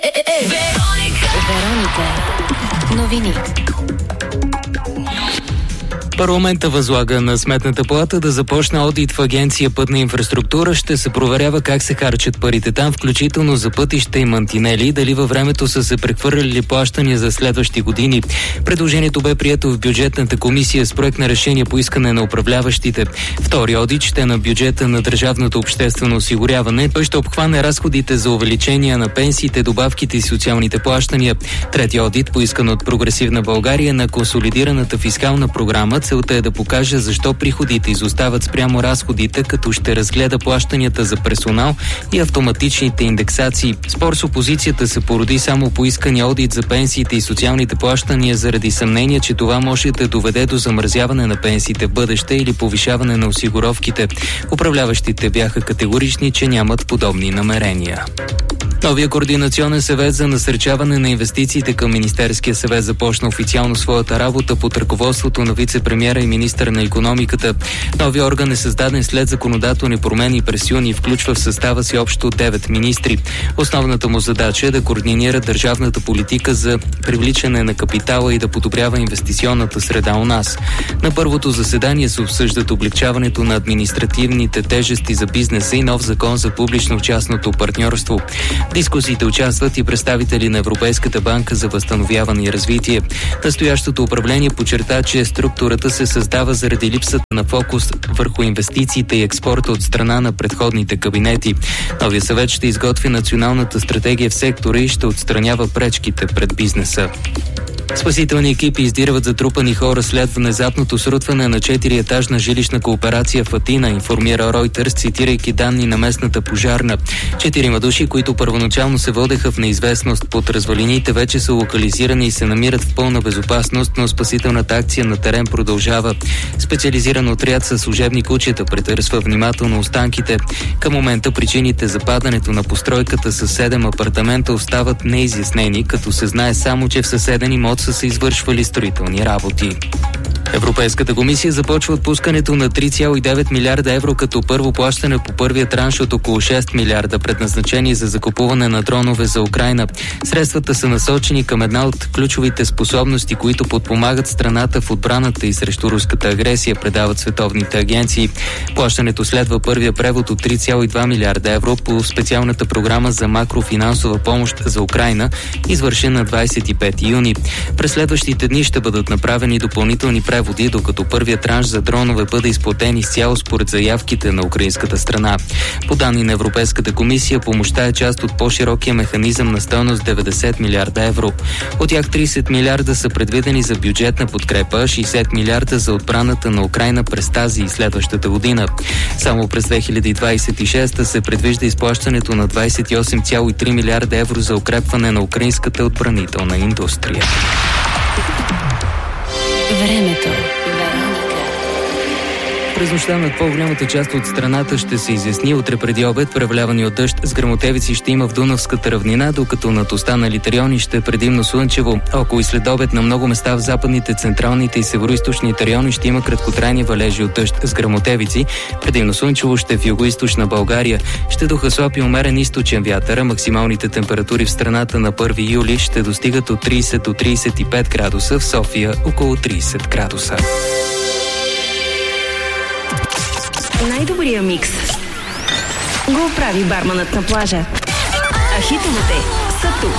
Вероника. Новини. Парламента възлага на Сметната палата да започне одит в Агенция Пътна инфраструктура. Ще се проверява как се харчат парите там, включително за пътища и мантинели, и дали във времето са се прехвърляли плащания за следващи години. Предложението бе прието в бюджетната комисия с проект на решение по искане на управляващите. Втори одит ще е на бюджета на държавното обществено осигуряване. Той ще обхване разходите за увеличение на пенсиите, добавките и социалните плащания. Трети одит, поискан от Прогресивна България, на консолидираната фискална програма. Целта е да покаже защо приходите изостават спрямо разходите, като ще разгледа плащанията за персонал и автоматичните индексации. Спор с опозицията се породи само по искания одит за пенсиите и социалните плащания заради съмнение, че това може да доведе до замразяване на пенсиите в бъдеще или повишаване на осигуровките. Управляващите бяха категорични, че нямат подобни намерения. Новия координационен съвет за насърчаване на инвестициите към Министерския съвет започна официално своята работа под ръководството на вице-премиера и министър на икономиката. Новия орган е създаден след законодателни промени през юни и включва в състава си общо 9 министри. Основната му задача е да координира държавната политика за привличане на капитала и да подобрява инвестиционната среда у нас. На първото заседание се обсъждат облекчаването на административните тежести за бизнеса и нов закон за публично-частното партньорство. В дискусиите участват и представители на Европейската банка за възстановяване и развитие. Настоящото управление подчерта, че структурата се създава заради липсата на фокус върху инвестициите и експорта от страна на предходните кабинети. Новия съвет ще изготви националната стратегия в сектора и ще отстранява пречките пред бизнеса. Спасителни екипи издирват затрупани хора след внезапното срутване на 4-етажна жилищна кооперация в Атина, информира Reuters, цитирайки данни на местната пожарна. 4 души, които първоначално се водеха в неизвестност под развалините, вече са локализирани и се намират в пълна безопасност, но спасителната акция на терен продължава. Специализиран отряд със служебни кучета претърсва внимателно останките. Към момента причините за падането на постройката с 7 апартамента остават неизяснени, като се знае само, че в съседен имот са се извършвали строителни работи. Европейската комисия започва отпускането на 3,9 милиарда евро като първо плащане по първия транш от около 6 милиарда, предназначени за закупуване на дронове за Украйна. Средствата са насочени към една от ключовите способности, които подпомагат страната в отбраната и срещу руската агресия, предават световните агенции. Плащането следва първия превод от 3,2 милиарда евро по специалната програма за макрофинансова помощ за Украйна, извършена на 25 юни. През следващите дни ще бъдат направени допълнителни преводи, докато първият транш за дронове бъде изплатен изцяло според заявките на украинската страна. По данни на Европейската комисия, помощта е част от по-широкия механизъм на стойност 90 милиарда евро. От тях 30 милиарда са предвидени за бюджетна подкрепа, 60 милиарда за отбраната на Украйна през тази и следващата година. Само през 2026 се предвижда изплащането на 28,3 милиарда евро за укрепване на украинската отбранителна индустрия. Времето. През нощта над по-голямата част от страната ще се изясни. Утре преди обед превалявани от дъжд с гръмотевици ще има в Дунавската равнина, докато над останалите райони ще е предимно слънчево. Около и след обед на много места в западните, централните и североизточните райони ще има краткотрайни валежи от дъжд с гръмотевици. Предимно слънчево ще е в югоизточна България. Ще духа слаб и умерен източен вятър, а максималните температури в страната на 1 юли ще достигат от 30 до 35 градуса, в София около 30 градуса. Най-добрия микс го прави барманът на плажа. А хитовете са тук.